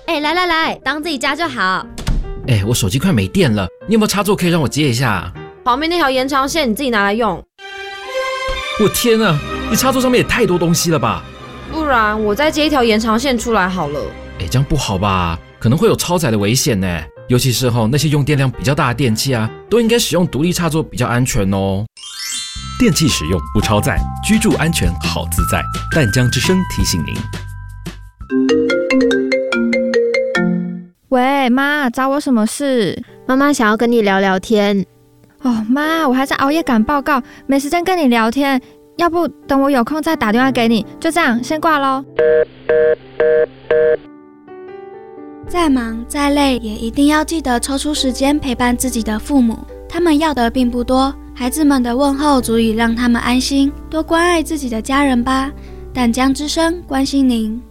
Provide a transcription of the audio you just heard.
来，当自己家就好。 我手机快没电了，你有没有插座可以让我接一下？ 旁边那条延长线你自己拿来用。 我天啊，你插座上面也太多东西了吧？ 不然我再接一条延长线出来好了。 这样不好吧？可能会有超载的危险呢。尤其是那些用电量比较大的电器啊，都应该使用独立插座比较安全哦。 电器使用不超载，居住安全好自在。淡江之声提醒您。 喂，妈，找我什么事？ 妈妈想要跟你聊聊天。 妈，我还在熬夜赶报告，没时间跟你聊天。要不等我有空再打电话给你。就这样，先挂咯。 再忙再累，也一定要记得抽出时间陪伴自己的父母。他们要的并不多，孩子们的问候足以让他们安心。多关爱自己的家人吧。淡江之声关心您。